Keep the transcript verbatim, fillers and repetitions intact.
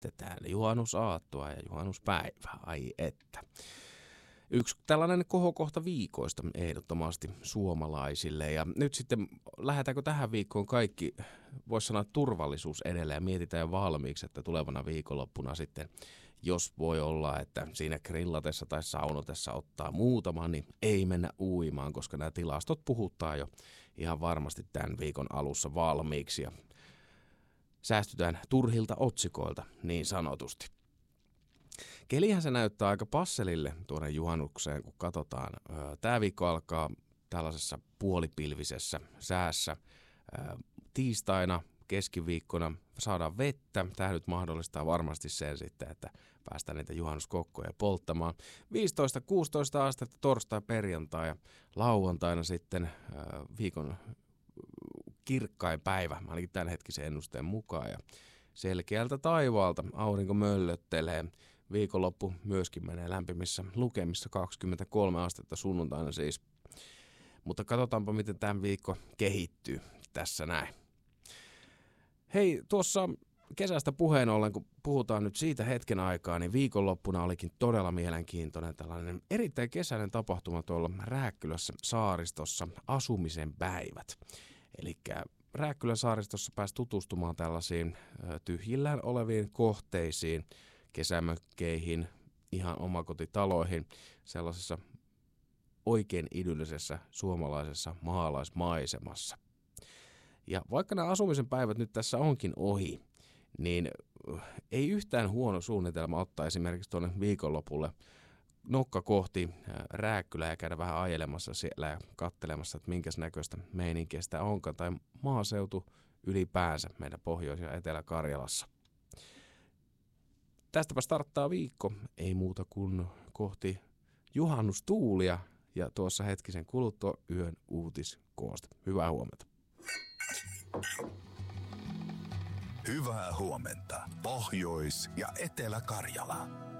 vietetään juhannusaattoa ja juhannuspäivää, ai että. Yksi tällainen kohokohta viikoista ehdottomasti suomalaisille. Ja nyt sitten lähdetäänkö tähän viikkoon kaikki, voisi sanoa turvallisuus edelleen, ja mietitään valmiiksi, että tulevana viikonloppuna sitten, jos voi olla, että siinä grillatessa tai saunotessa ottaa muutama, niin ei mennä uimaan, koska nämä tilastot puhuttaa jo ihan varmasti tämän viikon alussa valmiiksi. Ja säästytään turhilta otsikoilta niin sanotusti. Kelihän se näyttää aika passelille tuonne juhannukseen, kun katsotaan. Tämä viikko alkaa tällaisessa puolipilvisessä säässä. Tiistaina, keskiviikkona saadaan vettä. Tämä nyt mahdollistaa varmasti sen sitten, että päästään niitä juhannuskokkoja polttamaan. viisitoista kuusitoista astetta torstai, perjantai ja lauantaina sitten viikon kirkkain päivä, ainakin tämän hetkisen ennusteen mukaan. Ja selkeältä taivaalta aurinko möllöttelee. Viikonloppu myöskin menee lämpimissä lukemissa kaksikymmentäkolme astetta sunnuntaina siis. Mutta katsotaanpa, miten tämä viikko kehittyy tässä näin. Hei, tuossa kesästä puheen ollen, kun puhutaan nyt siitä hetken aikaa, niin viikonloppuna olikin todella mielenkiintoinen tällainen erittäin kesäinen tapahtuma tuolla Rääkkylässä saaristossa, asumisen päivät. Eli Rääkkylän saaristossa pääsi tutustumaan tällaisiin tyhjillään oleviin kohteisiin, kesämökkeihin, ihan omakotitaloihin, sellaisessa oikein idyllisessä suomalaisessa maalaismaisemassa. Ja vaikka nämä asumisen päivät nyt tässä onkin ohi, niin ei yhtään huono suunnitelma ottaa esimerkiksi tuonne viikonlopulle nokka kohti Rääkkylää ja käydä vähän ajelemassa siellä ja katselemassa, että minkäs näköistä meininkiä sitä onkaan, tai maaseutu ylipäänsä meidän Pohjois- ja Etelä-Karjalassa. Tästäpä starttaa viikko, ei muuta kuin kohti juhannustuulia ja tuossa hetkisen kuluttua yön uutiskoosta. Hyvää huomenta. Hyvää huomenta, Pohjois- ja Etelä-Karjala.